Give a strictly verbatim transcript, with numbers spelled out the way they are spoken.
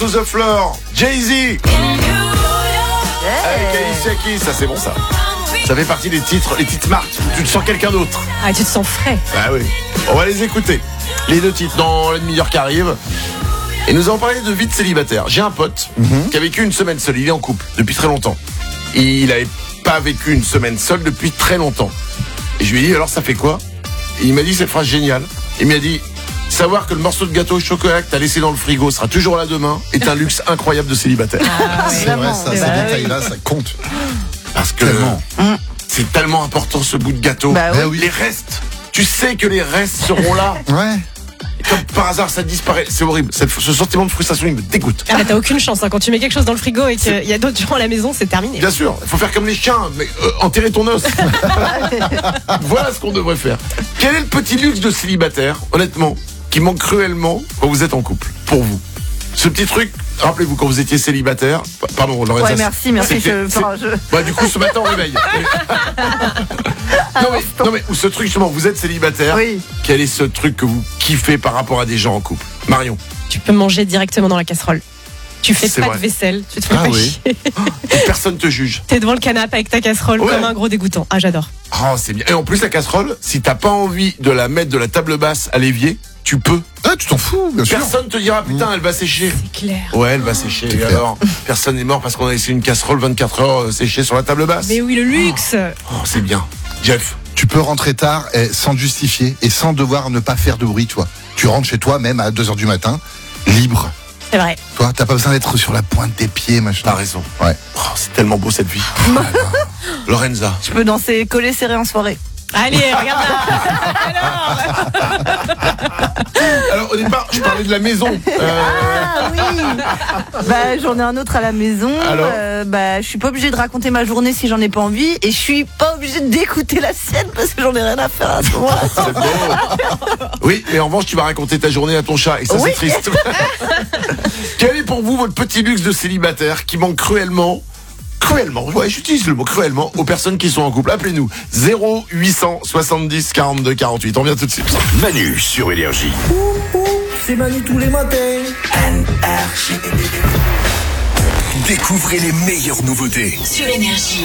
To the floor, Jay-Z Hey. avec Alicia Keys, ça c'est bon ça. Ça fait partie des titres, les titres marques où tu te sens quelqu'un d'autre. Ah, tu te sens frais. Bah oui. On va les écouter. Les deux titres dans la demi-heure qui arrive. Et nous allons parler de vie de célibataire. J'ai un pote mm-hmm. qui a vécu une semaine seul. Il est en couple depuis très longtemps. Et il n'avait pas vécu une semaine seule depuis très longtemps. Et je lui ai dit, alors ça fait quoi? Et il m'a dit cette phrase géniale. Il m'a dit, savoir que le morceau de gâteau au chocolat que t'as laissé dans le frigo sera toujours là demain est un luxe incroyable de célibataire. Ah, oui. C'est vrai, ça, ces bah, détails-là, ça compte. Parce que Tellement. c'est tellement important ce bout de gâteau. Bah oui. Les restes, tu sais que les restes seront là. Ouais. Et comme par hasard ça disparaît, c'est horrible. Cette- ce sentiment de frustration il me dégoûte. Ah, bah, t'as aucune chance, hein. Quand tu mets quelque chose dans le frigo et qu'il y a d'autres gens à la maison, c'est terminé. Bien sûr, il faut faire comme les chiens, mais euh, enterrer ton os. Voilà ce qu'on devrait faire. Quel est le petit luxe de célibataire, honnêtement, qui manque cruellement quand vous êtes en couple, pour vous? Ce petit truc, rappelez-vous quand vous étiez célibataire. Pardon, Lorenza. Ouais, merci, merci. c'était- Je, c'est- enfin, je... Bah du coup ce matin on réveille. non mais, non mais ou ce truc justement, vous êtes célibataire. Oui. Quel est ce truc que vous kiffez par rapport à des gens en couple? Marion. Tu peux manger directement dans la casserole. Tu fais C'est pas vrai. de vaisselle, tu te fais Ah pas oui. chier. Et personne te juge. T'es devant le canapé avec ta casserole Ouais. comme un gros dégoûtant. Ah, j'adore. Oh c'est bien. Et en plus la casserole, si t'as pas envie de la mettre de la table basse à l'évier, tu peux. Ah, tu t'en fous, bien sûr. Personne te dira putain elle va sécher. C'est clair. Ouais elle va sécher. C'est Et clair. alors personne n'est mort parce qu'on a laissé une casserole vingt-quatre heures euh, sécher sur la table basse. Mais oui, le luxe. Oh c'est bien. Jeff. Tu peux rentrer tard eh, sans te justifier et sans devoir ne pas faire de bruit, toi. Tu rentres chez toi, même à deux heures du matin, libre. C'est vrai. Toi, t'as pas besoin d'être sur la pointe des pieds, machin. T'as raison. Ouais. Oh, c'est tellement beau cette vie. Lorenza. je peux danser collé serré en soirée. Allez, regarde là. Alors. Alors au départ je parlais de la maison. Euh, Ah oui. Bah j'en ai un autre à la maison. Alors Euh, bah je suis pas obligée de raconter ma journée si j'en ai pas envie et je suis pas obligée d'écouter la sienne parce que j'en ai rien à faire à ce moment-là. c'est beau. Oui, mais en revanche, tu vas raconter ta journée à ton chat, et ça, Oui. c'est triste. Quel est pour vous votre petit luxe de célibataire qui manque cruellement, cruellement, ouais, j'utilise le mot cruellement, aux personnes qui sont en couple? Appelez-nous zéro huit cent soixante-dix quarante-deux quarante-huit. On vient tout de suite. Manu sur Énergie. C'est Manu tous les matins. Découvrez les meilleures nouveautés. Sur Énergie.